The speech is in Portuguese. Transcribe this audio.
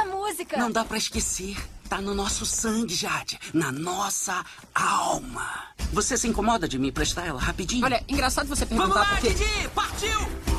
essa música. Não dá pra esquecer. Tá no nosso sangue, Jade. Na nossa alma. Você se incomoda de me emprestar ela rapidinho? Olha, engraçado você perguntar Vamos lá, porque... Didi! Partiu!